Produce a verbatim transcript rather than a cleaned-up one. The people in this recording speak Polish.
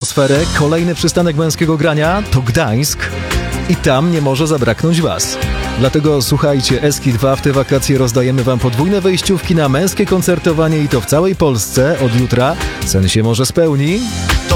atmosferę. Kolejny przystanek męskiego grania to Gdańsk i tam nie może zabraknąć was. Dlatego słuchajcie, Eski dwa, w te wakacje rozdajemy wam podwójne wejściówki na męskie koncertowanie i to w całej Polsce od jutra. Sen się może spełni.